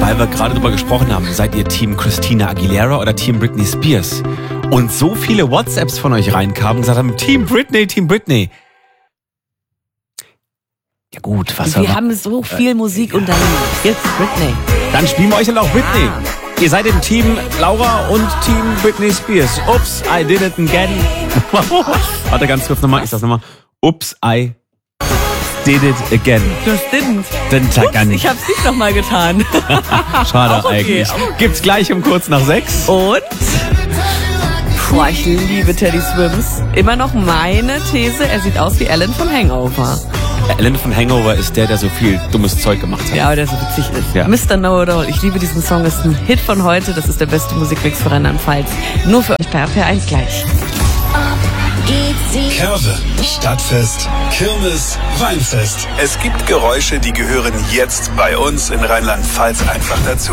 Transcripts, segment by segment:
weil wir gerade drüber gesprochen haben, seid ihr Team Christina Aguilera oder Team Britney Spears? Und so viele WhatsApps von euch reinkamen und gesagt haben, Team Britney, Team Britney. Ja gut, was wir haben so viel Musik und dann jetzt Britney. Dann spielen wir euch dann auch Britney. Ihr seid im Team Laura und Team Britney Spears. Ups, I did it again. Warte ganz kurz nochmal, ich sag's nochmal. Ups, I did it again. Das didn't. Didn't gar nicht. Ich hab's nicht nochmal getan. Schade okay, eigentlich. Gibt's gleich um kurz nach 6. Und? Boah, ich liebe Teddy Swims. Immer noch meine These, er sieht aus wie Alan von Hangover. Alan von Hangover ist der so viel dummes Zeug gemacht hat. Ja, aber der so witzig ist. Ja. Mr. Know-It-All. Ich liebe diesen Song. Ist ein Hit von heute. Das ist der beste Musikmix für Rheinland-Pfalz. Nur für euch bei RPR1 gleich. Curve, Stadtfest, Kirmes, Weinfest. Es gibt Geräusche, die gehören jetzt bei uns in Rheinland-Pfalz einfach dazu.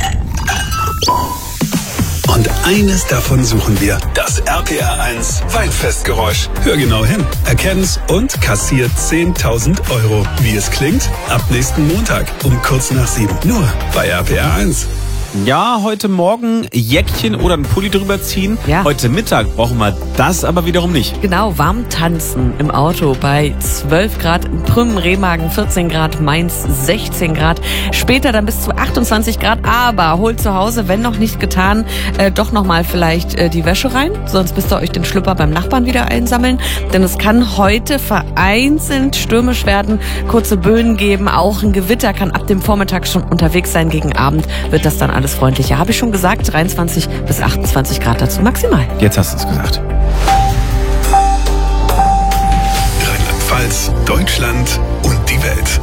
Und eines davon suchen wir. Das RPR1 Weinfestgeräusch. Hör genau hin, erkenn's und kassiert 10.000 €. Wie es klingt? Ab nächsten Montag um kurz nach 7. Nur bei RPR1. Ja, heute Morgen Jäckchen oder einen Pulli drüber ziehen. Ja. Heute Mittag brauchen wir das aber wiederum nicht. Genau, warm tanzen im Auto bei 12 Grad in Prüm, Remagen 14 Grad, Mainz 16 Grad. Später dann bis zu 28 Grad. Aber holt zu Hause, wenn noch nicht getan, doch nochmal vielleicht die Wäsche rein. Sonst müsst ihr euch den Schlüpper beim Nachbarn wieder einsammeln. Denn es kann heute vereinzelt stürmisch werden. Kurze Böen geben. Auch ein Gewitter kann ab dem Vormittag schon unterwegs sein. Gegen Abend wird das dann alles freundlicher. Habe ich schon gesagt, 23 bis 28 Grad dazu maximal. Jetzt hast du es gesagt. Rheinland-Pfalz, Deutschland und die Welt.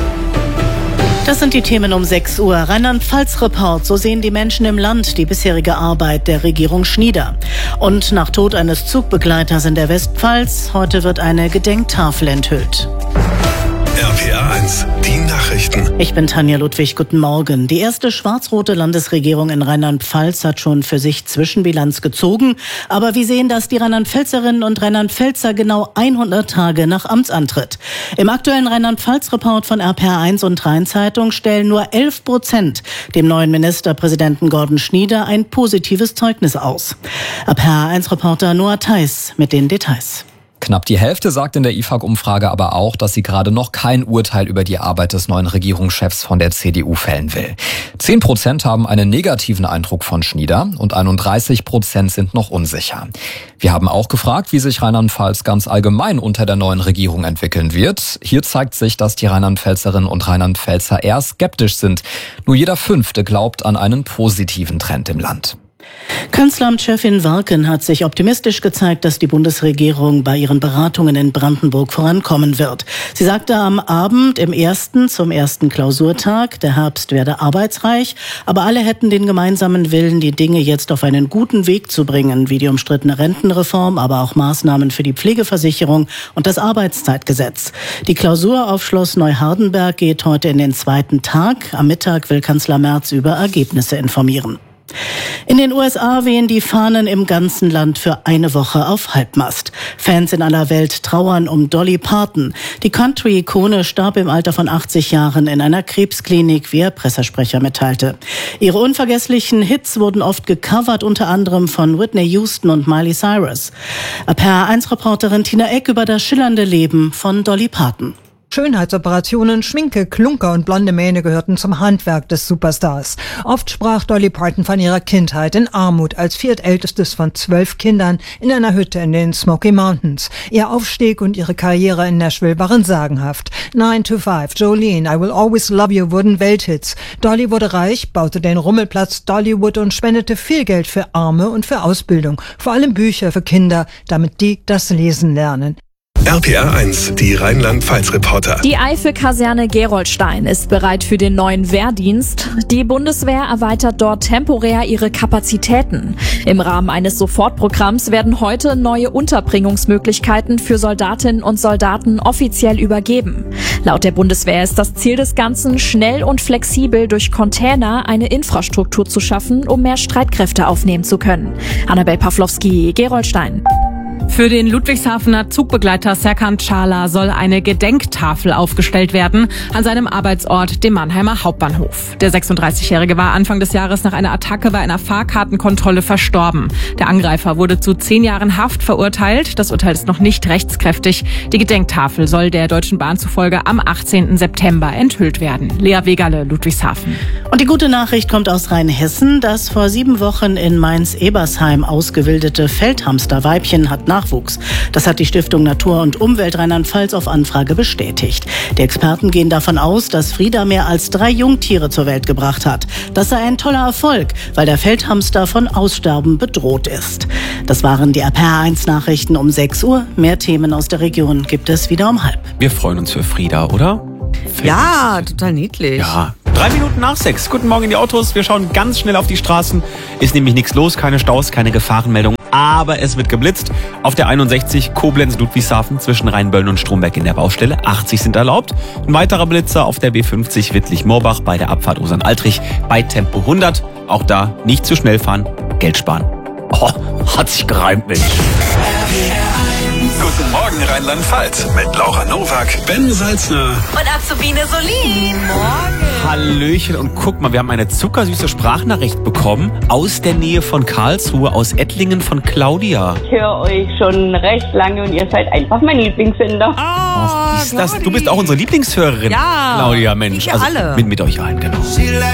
Das sind die Themen um 6 Uhr. Rheinland-Pfalz-Report. So sehen die Menschen im Land die bisherige Arbeit der Regierung Schnieder. Und nach Tod eines Zugbegleiters in der Westpfalz, heute wird eine Gedenktafel enthüllt. RPR1, die Nachrichten. Ich bin Tanja Ludwig, guten Morgen. Die erste schwarz-rote Landesregierung in Rheinland-Pfalz hat schon für sich Zwischenbilanz gezogen. Aber wie sehen das die Rheinland-Pfälzerinnen und Rheinland-Pfälzer genau 100 Tage nach Amtsantritt? Im aktuellen Rheinland-Pfalz-Report von RPR1 und Rheinzeitung stellen nur 11% dem neuen Ministerpräsidenten Gordon Schnieder ein positives Zeugnis aus. RPR1-Reporter Noah Theis mit den Details. Knapp die Hälfte sagt in der IFAG-Umfrage aber auch, dass sie gerade noch kein Urteil über die Arbeit des neuen Regierungschefs von der CDU fällen will. 10% haben einen negativen Eindruck von Schnieder und 31% sind noch unsicher. Wir haben auch gefragt, wie sich Rheinland-Pfalz ganz allgemein unter der neuen Regierung entwickeln wird. Hier zeigt sich, dass die Rheinland-Pfälzerinnen und Rheinland-Pfälzer eher skeptisch sind. Nur jeder Fünfte glaubt an einen positiven Trend im Land. Kanzleramtschefin Warken hat sich optimistisch gezeigt, dass die Bundesregierung bei ihren Beratungen in Brandenburg vorankommen wird. Sie sagte am Abend zum ersten Klausurtag, der Herbst werde arbeitsreich, aber alle hätten den gemeinsamen Willen, die Dinge jetzt auf einen guten Weg zu bringen, wie die umstrittene Rentenreform, aber auch Maßnahmen für die Pflegeversicherung und das Arbeitszeitgesetz. Die Klausur auf Schloss Neuhardenberg geht heute in den zweiten Tag. Am Mittag will Kanzler Merz über Ergebnisse informieren. In den USA wehen die Fahnen im ganzen Land für eine Woche auf Halbmast. Fans in aller Welt trauern um Dolly Parton. Die Country-Ikone starb im Alter von 80 Jahren in einer Krebsklinik, wie ihr Pressesprecher mitteilte. Ihre unvergesslichen Hits wurden oft gecovert, unter anderem von Whitney Houston und Miley Cyrus. RPR1-Reporterin Tina Eck über das schillernde Leben von Dolly Parton. Schönheitsoperationen, Schminke, Klunker und blonde Mähne gehörten zum Handwerk des Superstars. Oft sprach Dolly Parton von ihrer Kindheit in Armut als viertältestes von 12 Kindern in einer Hütte in den Smoky Mountains. Ihr Aufstieg und ihre Karriere in Nashville waren sagenhaft. 9 to 5, Jolene, I Will Always Love You wurden Welthits. Dolly wurde reich, baute den Rummelplatz Dollywood und spendete viel Geld für Arme und für Ausbildung. Vor allem Bücher für Kinder, damit die das Lesen lernen. RPR1, die Rheinland-Pfalz-Reporter. Die Eifelkaserne Gerolstein ist bereit für den neuen Wehrdienst. Die Bundeswehr erweitert dort temporär ihre Kapazitäten. Im Rahmen eines Sofortprogramms werden heute neue Unterbringungsmöglichkeiten für Soldatinnen und Soldaten offiziell übergeben. Laut der Bundeswehr ist das Ziel des Ganzen, schnell und flexibel durch Container eine Infrastruktur zu schaffen, um mehr Streitkräfte aufnehmen zu können. Annabel Pawlowski, Gerolstein. Für den Ludwigshafener Zugbegleiter Serkan Çağlar soll eine Gedenktafel aufgestellt werden an seinem Arbeitsort, dem Mannheimer Hauptbahnhof. Der 36-Jährige war Anfang des Jahres nach einer Attacke bei einer Fahrkartenkontrolle verstorben. Der Angreifer wurde zu 10 Jahren Haft verurteilt. Das Urteil ist noch nicht rechtskräftig. Die Gedenktafel soll der Deutschen Bahn zufolge am 18. September enthüllt werden. Lea Wegerle, Ludwigshafen. Und die gute Nachricht kommt aus Rheinhessen. Das vor 7 Wochen in Mainz-Ebersheim ausgewildete Feldhamsterweibchen hat Nachwuchs. Das hat die Stiftung Natur und Umwelt Rheinland-Pfalz auf Anfrage bestätigt. Die Experten gehen davon aus, dass Frieda mehr als 3 Jungtiere zur Welt gebracht hat. Das sei ein toller Erfolg, weil der Feldhamster von Aussterben bedroht ist. Das waren die RPR1-Nachrichten um 6 Uhr. Mehr Themen aus der Region gibt es wieder um 5:30. Wir freuen uns für Frieda, oder? Ja, total niedlich. Ja. 3 Minuten nach 6. Guten Morgen in die Autos. Wir schauen ganz schnell auf die Straßen. Ist nämlich nichts los, keine Staus, keine Gefahrenmeldung. Aber es wird geblitzt. Auf der 61 Koblenz-Ludwigshafen zwischen Rheinböllen und Stromberg in der Baustelle. 80 sind erlaubt. Ein weiterer Blitzer auf der B50 Wittlich-Moorbach bei der Abfahrt Osern-Altrich bei Tempo 100. Auch da nicht zu schnell fahren, Geld sparen. Oh, hat sich gereimt, Mensch. Guten Morgen Rheinland-Pfalz mit Laura Nowak, Ben Salzner Und Azubine Solin. Morgen. Hallöchen und guck mal, wir haben eine zuckersüße Sprachnachricht bekommen aus der Nähe von Karlsruhe, aus Ettlingen von Claudia. Ich höre euch schon recht lange und ihr seid einfach mein Lieblingssender. Ach, ist das? Du bist auch unsere Lieblingshörerin, Ja, Claudia, Mensch. wir alle. Mit euch allen, genau.